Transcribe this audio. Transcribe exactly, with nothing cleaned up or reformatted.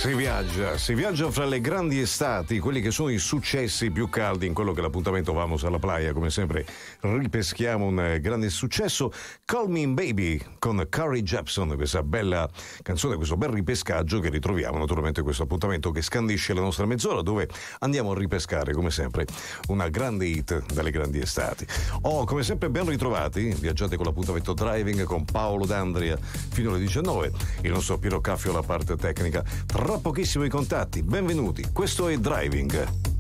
Si viaggia, si viaggia fra le grandi estati, quelli che sono i successi più caldi in quello che è l'appuntamento Vamos alla Playa. Come sempre ripeschiamo un grande successo, Call Me Baby con Carly Jepsen, questa bella canzone, questo bel ripescaggio che ritroviamo naturalmente in questo appuntamento che scandisce la nostra mezz'ora, dove andiamo a ripescare come sempre una grande hit dalle grandi estati. Oh, come sempre ben ritrovati, viaggiate con l'appuntamento Driving con Paolo D'Andria fino alle diciannove, il nostro Piero Caffio alla parte tecnica. Tra pochissimo i contatti, benvenuti, questo è Driving.